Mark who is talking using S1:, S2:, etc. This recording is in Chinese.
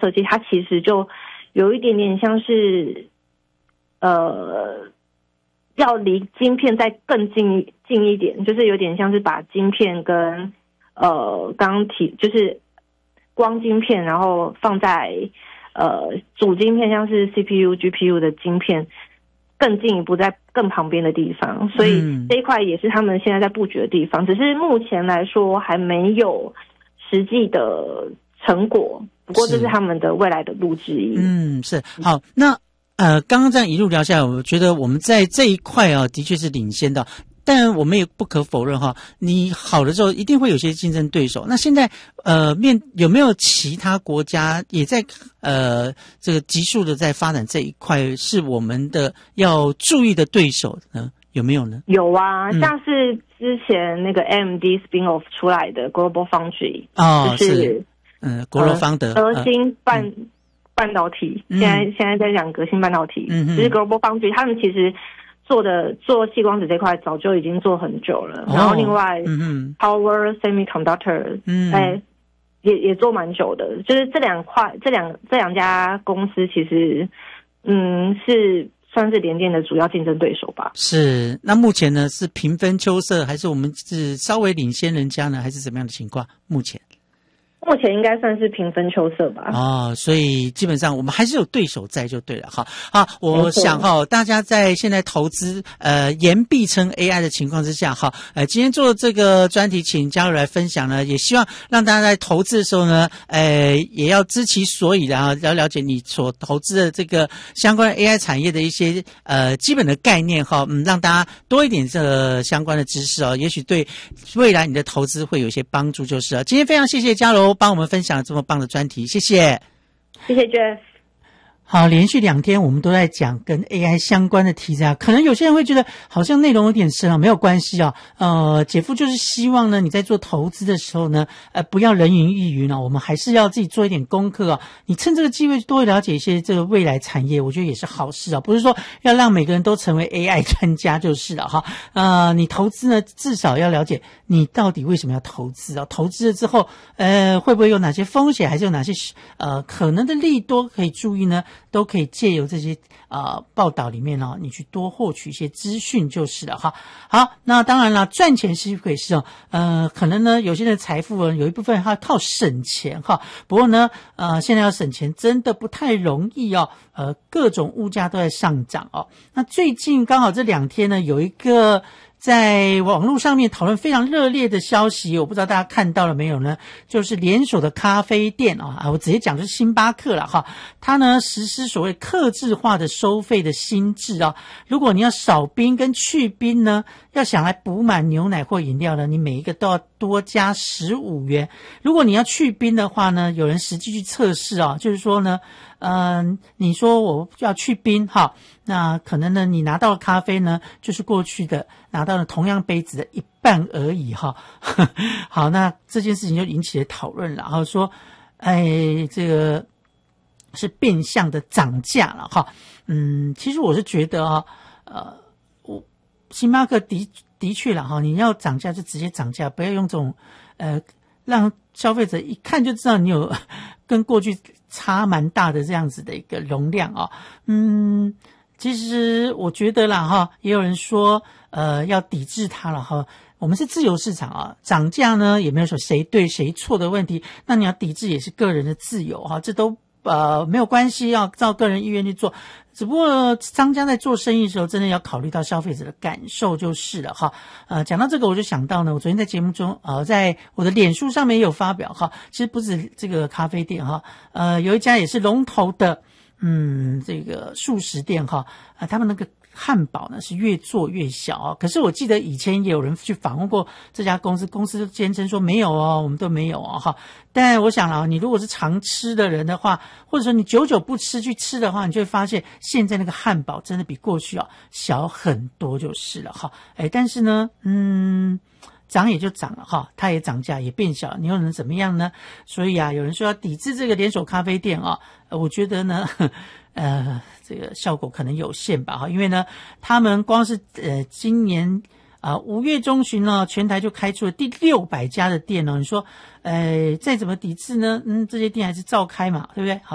S1: 设计，它其实就有一点点像是要离晶片再更近一点，就是有点像是把晶片跟刚提就是光晶片，然后放在主晶片，像是 CPU、GPU 的晶片更进一步在更旁边的地方，所以这一块也是他们现在在布局的地方，只是目前来说还没有实际的成果，不过这是他们的未来的路之一。
S2: 是好。那刚刚这样一路聊下来，我觉得我们在这一块啊，的确是领先的。但我们也不可否认哈，你好的时候一定会有些竞争对手。那现在有没有其他国家也在这个急速的在发展这一块，是我们的要注意的对手呢？有没有呢？
S1: 有啊，像是之前那个 AMD spin off 出来的 Global Foundry， 就是
S2: 国罗方德
S1: 革新半导体，现在在讲革新半导体，就是 Global Foundry， 他们其实做矽光子这块早就已经做很久了，然后另外Power Semiconductor， 也做蛮久的，就是这两家公司其实是算是联电的主要竞争对手吧。
S2: 是，那目前呢是平分秋色，还是我们是稍微领先人家呢，还是怎么样的情况？目前应该算是平分秋色吧。所以基本上我们还是有对手在就对了。好，我想大家在现在投资言必称 AI 的情况之下，今天做这个专题，请嘉如来分享呢，也希望让大家在投资的时候呢，也要知其所以，然后要了解你所投资的这个相关的 AI 产业的一些基本的概念让大家多一点这个相关的知识也许对未来你的投资会有一些帮助就是了。今天非常谢谢嘉柔帮我们分享了这么棒的专题，谢谢。
S1: 谢谢 Jeff。
S2: 好，连续2天我们都在讲跟 AI 相关的题材，可能有些人会觉得好像内容有点深没有关系姐夫就是希望呢你在做投资的时候呢不要人云亦云我们还是要自己做一点功课你趁这个机会多了解一些这个未来产业，我觉得也是好事不是说要让每个人都成为 AI 专家就是了你投资呢至少要了解你到底为什么要投资投资了之后会不会有哪些风险，还是有哪些可能的利多可以注意呢，都可以借由这些报道里面你去多获取一些资讯就是了好，那当然了，赚钱是一回事可能呢有些人财富有一部分他靠省钱不过呢现在要省钱真的不太容易各种物价都在上涨那最近刚好这2天呢有一个在网络上面讨论非常热烈的消息，我不知道大家看到了没有呢，就是连锁的咖啡店我直接讲就是星巴克了它呢实施所谓客制化的收费的新制如果你要少冰跟去冰呢，要想来补满牛奶或饮料呢，你每一个都要多加15元。如果你要去冰的话呢，有人实际去测试就是说呢你说我要去冰那可能呢你拿到的咖啡呢就是过去的拿到了同样杯子的一半而已好，那这件事情就引起了讨论了，然后说这个是变相的涨价了其实我是觉得星巴克的确了你要涨价就直接涨价，不要用这种让消费者一看就知道你有跟过去差蛮大的这样子的一个容量其实我觉得啦也有人说要抵制它了我们是自由市场涨价呢也没有说谁对谁错的问题，那你要抵制也是个人的自由这都没有关系，要照个人意愿去做，只不过商家在做生意的时候真的要考虑到消费者的感受就是了讲到这个我就想到呢，我昨天在节目中在我的脸书上面也有发表其实不止这个咖啡店有一家也是龙头的这个素食店他们那个汉堡呢是越做越小可是我记得以前也有人去访问过这家公司，公司就坚称说没有我们都没有但我想了你如果是常吃的人的话，或者说你久久不吃去吃的话，你就会发现现在那个汉堡真的比过去小很多就是了但是呢涨也就涨了它也涨价也变小了，你又能怎么样呢？所以有人说要抵制这个连锁咖啡店我觉得呢这个效果可能有限吧因为呢他们光是今年5月中旬呢全台就开出了第600家的店你说再怎么抵制呢这些店还是照开嘛，对不对